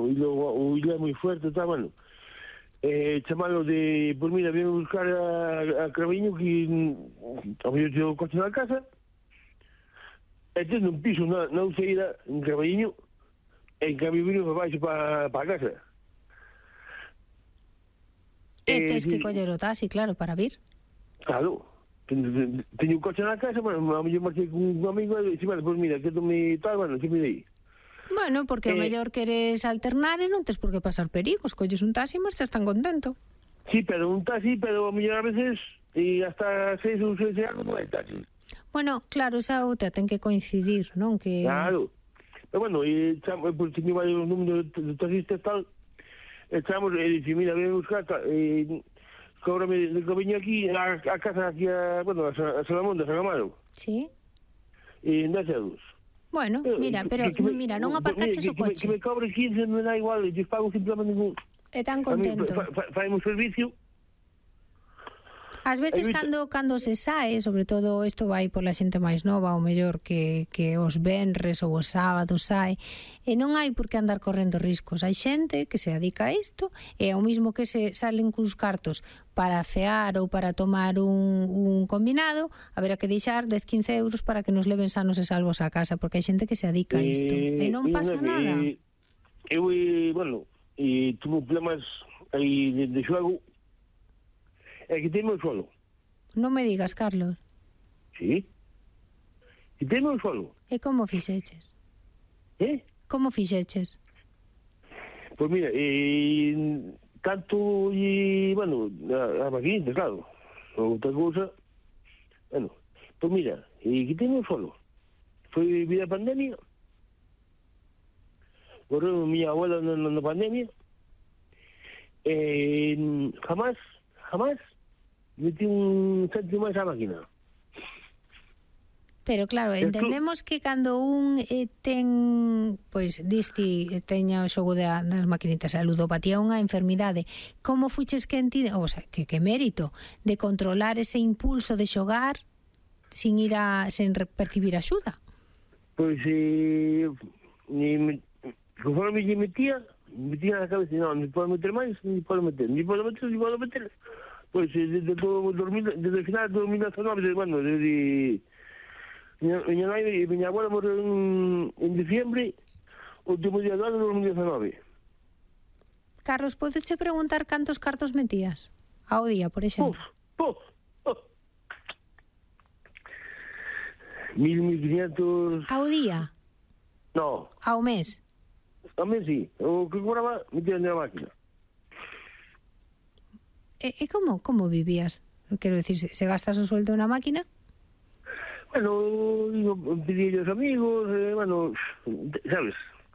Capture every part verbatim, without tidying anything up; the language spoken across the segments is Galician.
bueno, e logo o hilo é moi fuerte, está, bueno, eh, chamalo de, pues mira, viene a buscar a, a Craviño que a mellor te o coche na casa, e tendo un piso na, na Uceira, en Craviño, e en cambio vino para baixo para pa a casa. E tes que coller o taxi, claro, para vir. Claro, teño, teño un coche na casa, bueno, a mellor marchei con un amigo e dixo, bueno, pues mira, que tome tal, bueno, que me dei. Bueno, porque Eh, o mellor queres alternar e non tes por que pasar perigos, colles un taxi e marchas tan contento. Sí, pero un taxi, pero a mellor a veces, e hasta seis ou seis anos non hai taxi. Bueno, claro, esa outra ten que coincidir, non? Que... Claro. Pero bueno, e chamo, pues, teño varios números de taxistas tal, e chamos, e dixe, mira, ven a buscar, tal, e cóbrame de que veño aquí, a, a casa aquí, a, bueno, a, a Salamonda, a San Amaro, Sí. e en dez euros. Bueno, mira, pero que, que me, mira, non que, aparcaches que, o que, me, coche. que me cobre quince, non me dá igual, eu pago simplemente un... É tan A mí, contento. fa, fa, faimo servicio. Ás veces Evita- cando cando se sae, sobre todo isto vai pola xente máis nova, o mellor que, que os venres ou os sábados sae, e non hai por que andar correndo riscos. Hai xente que se dedica a isto e ao mismo que se salen cuns cartos para cear ou para tomar un, un combinado, haberá que deixar dez, quince euros para que nos leven sanos e salvos a casa, porque hai xente que se dedica a isto. E non pasa nada. E, eu, e, bueno, e tuve problemas aí de, de xogo, e quitei o solo. Non me digas, Carlos. Sí. Quitei o solo. E como fixeches? Eh? Como fixeches? Pois mira, e, tanto, e, bueno, a, a maquinita, claro. Outra cousa, bueno, pois mira, e quitei o solo. Foi vida pandemia. Morreu miña abuela na, na pandemia. E jamás, jamás metí un céntimo máis á máquina. Pero claro, entendemos que cando un eh, ten, pois, disti, teña o xogo de, das maquinitas, a ludopatía, unha enfermidade, como fuches que entide, o sea, que, que mérito de controlar ese impulso de xogar sin ir a, sen percibir axuda? Pois, eh, ni me, conforme me metía, me metía na cabeza, non, ni podo meter máis, ni podo meter, ni podo meter, ni podo meter. Pois, desde todo o desde o final de dos mil diecinueve, bueno, desde... Miña, miña nai e miña abuela morreu en, en diciembre, o último día do ano de dos mil diecinueve. Carlos, podeche preguntar cantos cartos metías ao día, por exemplo? Puf, puf, puf. Mil, mil quinientos... Ao día? No, Ao mes? a mí sí. O que cobraba, metía na máquina. E, e como, como vivías? Quero decir, se, se gastas o sueldo na máquina? Bueno, digo, pedí a los amigos, eh, bueno, sabes.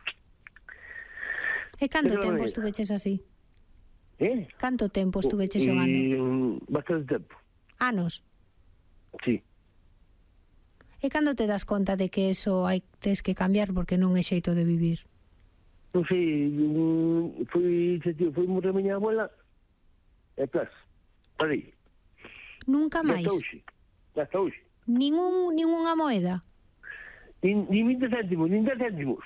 E canto Esa tempo maneira. estuveches así? Eh? Canto tempo estuveches xogando? E, bastante tempo, Anos? sí. E cando te das conta de que eso hai tes que cambiar porque non é xeito de vivir? Non sei, mm, foi, foi morrer a miña abuela, e plas, parei. Nunca máis? Hasta hoxe, hasta hoxe. Ningún, ningunha moeda? Ni, ni vinte céntimos, ni dez céntimos.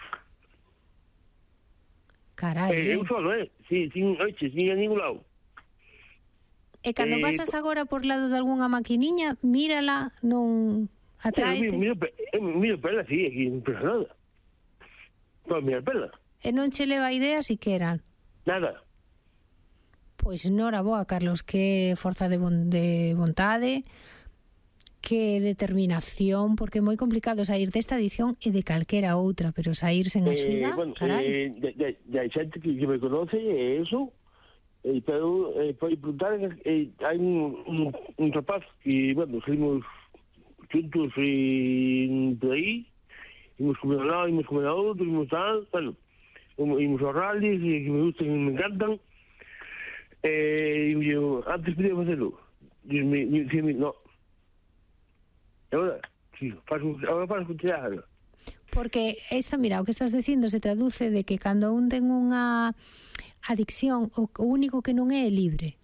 Carai, Eh, eh? eu solo, eh? Sí, sin, oxe, sin a ningún lado. E cando eh, pasas agora por lado de algunha maquiniña, mírala, non Eh, atraete, miro, miro, eh, miro pela, sí, aquí non pasa nada. Podo mirar pela, e non che leva a idea siquera. nada. Pois noraboa, Carlos, que forza de, bon, de vontade, que determinación, porque é moi complicado sair desta edición e de calquera outra, pero sair sen axuda, Eh, bueno, carai. eh, de, de, de hai xente que, que me conoce, e eh, eso, eh, pero eh, pode preguntar, eh, hai un, un, un rapaz que, bueno, salimos juntos e por aí, imos comer a lado, imos comer a outro, imos tal, bueno, imos aos rallies, e que me gustan e me encantan, eh, e eu, antes podía facelo, dime, dime, no, e agora, sí, faço, agora faço con teatro. Porque isto, mira, o que estás dicindo se traduce de que cando un ten unha adicción, o, o único que non é é libre.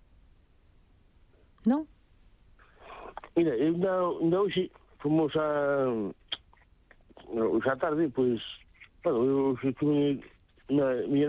Non? Mira, eu na, na hoxe fomos a xa tarde, pois, bueno, eu estuve na miña